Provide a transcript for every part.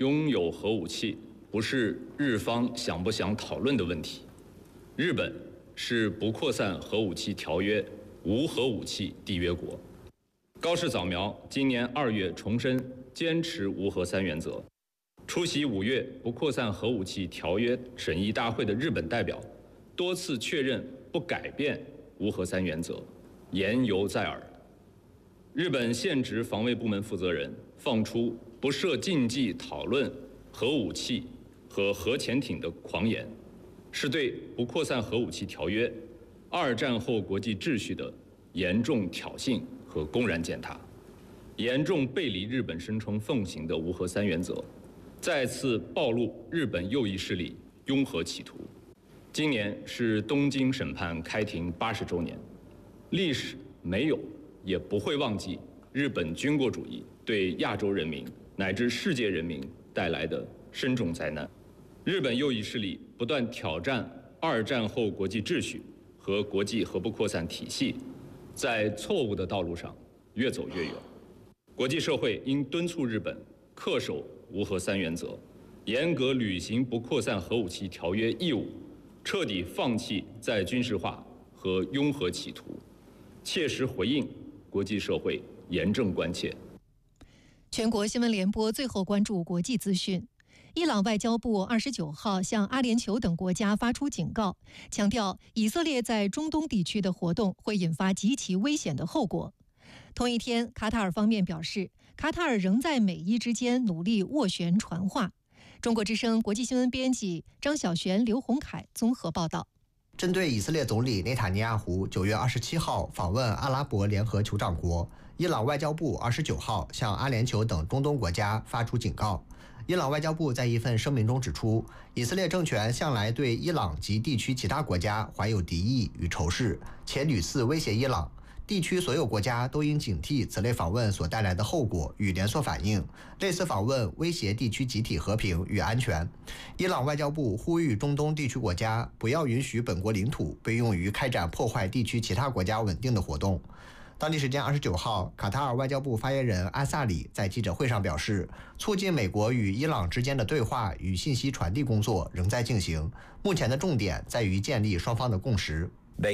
拥有核武器不是日方想不想讨论的问题。日本是不扩散核武器条约无核武器缔约国。高市早苗今年2月重申坚持无核三原则。出席5月不扩散核武器条约审议大会的日本代表多次确认不改变无核三原则，言犹在耳。日本现职防卫部门负责人放出不设禁忌讨论核武器和核潜艇的狂言，是对不扩散核武器条约、2战后国际秩序的严重挑衅和公然践踏，严重背离日本声称奉行的无核三原则，再次暴露日本右翼势力拥核企图。今年是东京审判开庭80周年，历史没有也不会忘记日本军国主义对亚洲人民乃至世界人民带来的深重灾难。日本右翼势力不断挑战2战后国际秩序和国际核不扩散体系，在错误的道路上越走越远。国际社会应敦促日本恪守无核三原则，严格履行不扩散核武器条约义务，彻底放弃再军事化和拥核企图，切实回应国际社会严正关切。 全国新闻联播最后关注国际资讯。伊朗外交部29号向阿联酋等国家发出警告，强调以色列在中东地区的活动会引发极其危险的后果。同一天，卡塔尔方面表示，卡塔尔仍在美伊之间努力斡旋传话。中国之声国际新闻编辑张晓璇、刘洪凯综合报道。 针对以色列总理内塔尼亚胡9月27号访问阿拉伯联合酋长国，伊朗外交部29号向阿联酋等中东国家发出警告。伊朗外交部在一份声明中指出，以色列政权向来对伊朗及地区其他国家怀有敌意与仇视，且屡次威胁伊朗。地区所有国家都应警惕此类访问所带来的后果与连锁反应，类似访问威胁地区集体和平与安全。伊朗外交部呼吁中东地区国家不要允许本国领土被用于开展破坏地区其他国家稳定的活动。当地时间29号，卡塔尔外交部发言人安萨里在记者会上表示，促进美国与伊朗之间的对话与信息传递工作仍在进行，目前的重点在于建立双方的共识。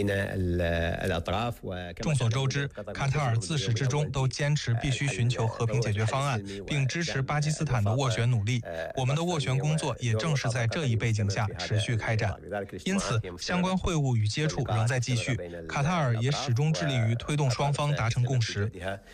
众所周知，卡塔尔自始至终都坚持必须寻求和平解决方案，并支持巴基斯坦的斡旋努力。我们的斡旋工作也正是在这一背景下持续开展。因此，相关会晤与接触仍在继续。卡塔尔也始终致力于推动双方达成共识。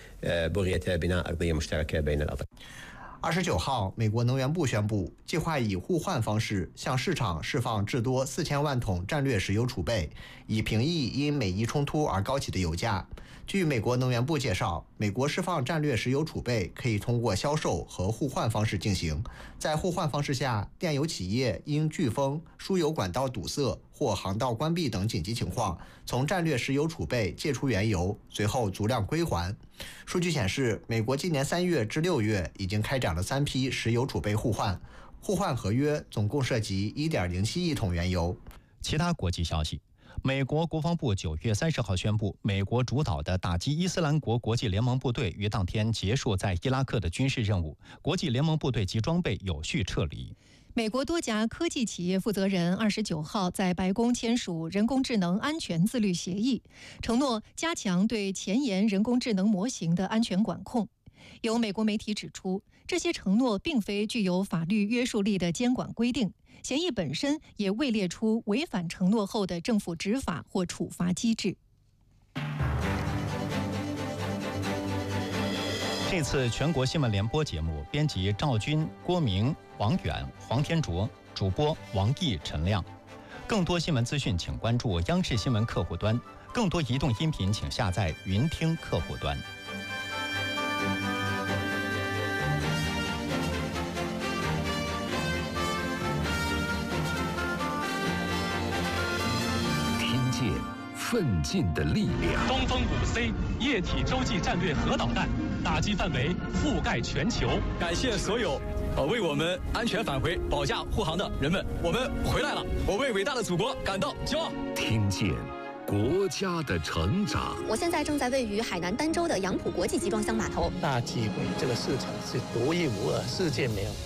29号，美国能源部宣布，计划以互换方式向市场释放至多4000万桶战略石油储备，以平抑因美伊冲突而高起的油价。据美国能源部介绍，美国释放战略石油储备可以通过销售和互换方式进行。在互换方式下，电油企业因飓风、输油管道堵塞或航道关闭等紧急情况，从战略石油储备借出原油，随后足量归还。数据显示，美国今年3月至6月已经开展了3批石油储备互换，互换合约总共涉及 1.07 亿桶原油。 其他国际消息，美国国防部9月30号宣布，美国主导的打击伊斯兰国国际联盟部队于当天结束在伊拉克的军事任务，国际联盟部队及装备有序撤离。 美国多家科技企业负责人29号在白宫签署人工智能安全自律协议，承诺加强对前沿人工智能模型的安全管控。有美国媒体指出，这些承诺并非具有法律约束力的监管规定，协议本身也未列出违反承诺后的政府执法或处罚机制。 这次全国新闻联播节目，编辑赵军、郭明、王远、黄天卓，主播王毅、陈亮。更多新闻资讯，请关注央视新闻客户端；更多移动音频，请下载云听客户端。 听见奋进的力量。 东风5C 液体洲际战略核导弹打击范围覆盖全球。 感谢所有为我们安全返回、保驾护航的人们，我们回来了，我为伟大的祖国感到骄傲。 听见国家的成长。 我现在正在位于海南儋州的杨浦国际集装箱码头。 大机会，这个市场是独一无二，世界没有。